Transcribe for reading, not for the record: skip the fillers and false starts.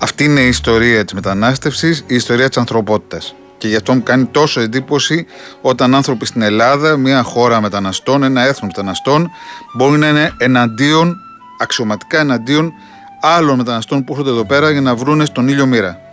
Αυτή είναι η ιστορία της μετανάστευσης, η ιστορία της ανθρωπότητας. Και γι' αυτό μου κάνει τόσο εντύπωση όταν άνθρωποι στην Ελλάδα, μια χώρα μεταναστών, ένα έθνος μεταναστών, μπορεί να είναι εναντίον, αξιωματικά εναντίον άλλων μεταναστών που έρχονται εδώ πέρα για να βρούνε στον ήλιο μοίρα.